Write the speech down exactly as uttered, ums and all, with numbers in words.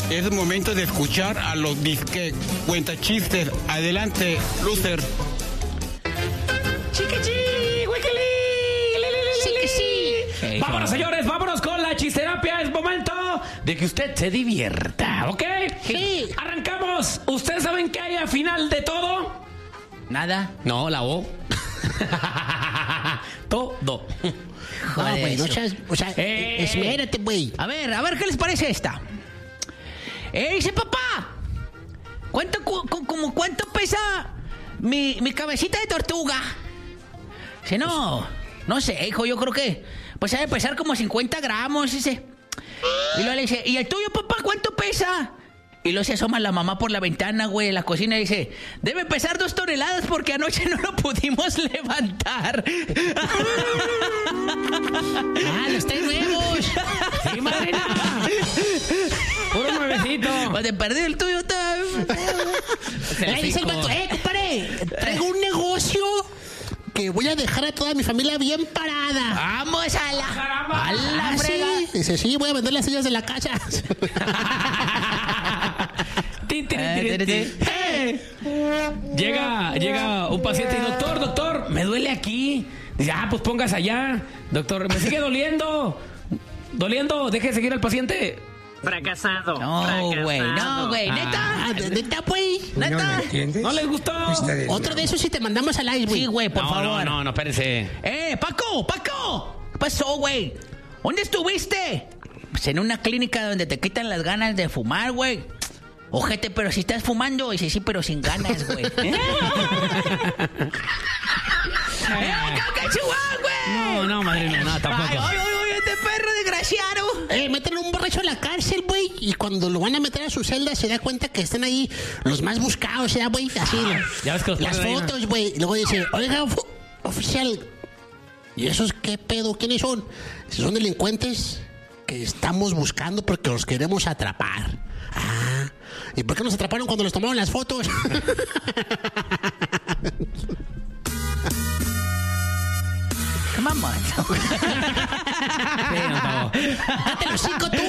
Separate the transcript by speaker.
Speaker 1: Es momento de escuchar a los disque cuentachistes. Adelante, loser.
Speaker 2: Chiquichi, huiquili, sí que sí. Vámonos, señores, vámonos con la chisterapia. Es momento de que usted se divierta, ¿ok?
Speaker 3: Sí.
Speaker 2: Arrancamos. ¿Ustedes saben qué hay al final de todo?
Speaker 3: Nada.
Speaker 2: No, la O. Todo.
Speaker 3: No,
Speaker 4: Joder,
Speaker 3: güey, no
Speaker 4: eso.
Speaker 3: seas... O sea,
Speaker 2: Eh.
Speaker 3: espérate, güey.
Speaker 4: A ver, a ver, ¿qué les parece esta? Eh, dice papá, ¿cuánto, cu- cu- como cuánto pesa mi, mi cabecita de tortuga? Dice, no, no sé, hijo, yo creo que pues debe pesar como cincuenta gramos, dice. Y luego le dice, ¿y el tuyo, papá, cuánto pesa? Y luego se asoma la mamá por la ventana, güey, de la cocina y dice, debe pesar dos toneladas porque anoche no lo pudimos levantar.
Speaker 3: Ah, los tres nuevos.
Speaker 2: Sí, madrina. Puro nuevecito.
Speaker 4: Pues te perdí el tuyo, está...
Speaker 3: Eh, dice el vato, eh, compadre, traigo un negocio que voy a dejar a toda mi familia bien parada.
Speaker 4: Vamos a la...
Speaker 2: Caramba.
Speaker 4: A la
Speaker 3: Ah,
Speaker 4: frega.
Speaker 3: sí. Dice, sí, voy a vender las sillas de la casa.
Speaker 2: Tin, tin,
Speaker 4: Eh,
Speaker 2: tin, tin.
Speaker 4: tin, tin.
Speaker 2: ¡Eh! Llega, llega un paciente y doctor, doctor, me duele aquí. Dice, ah, pues póngase allá. Doctor, me sigue doliendo. Doliendo, deje de seguir al paciente.
Speaker 5: Fracasado.
Speaker 4: No,
Speaker 5: fracasado.
Speaker 4: güey, no, güey, neta.
Speaker 3: Ah, de- neta, güey.
Speaker 4: Neta.
Speaker 6: ¿No me entiendes?
Speaker 2: ¿No les gustó?
Speaker 6: Está de-
Speaker 3: Otro de esos sí te mandamos al aire, güey.
Speaker 4: Sí, güey, por
Speaker 2: no,
Speaker 4: favor.
Speaker 2: no, no, no, espérese.
Speaker 4: Eh, Paco, Paco. ¿Qué pasó, güey? ¿Dónde estuviste? Pues en una clínica donde te quitan las ganas de fumar, güey. Ojete, pero si estás fumando. Dice, sí, pero sin ganas, güey. ¿Eh? ¡Eh, qué chihuahua, güey!
Speaker 2: No, no, madrina, no, tampoco.
Speaker 4: Ay, ay, ay, este perro desgraciado.
Speaker 3: Eh, meten a un borracho a la cárcel, güey. Y cuando lo van a meter a su celda, se da cuenta que están ahí los más buscados, ¿eh, güey? Así,
Speaker 2: ya ves que los
Speaker 3: las
Speaker 2: ponen ahí, ¿no?
Speaker 3: fotos, güey. Y luego dice, oiga, of- oficial, ¿y esos qué pedo? ¿Quiénes son? Dice, son delincuentes que estamos buscando porque los queremos atrapar. Ah, ¿y por qué nos atraparon cuando les tomaron las fotos?
Speaker 4: Qué mamón.
Speaker 2: Sí, no, no.
Speaker 3: Date los cinco tú.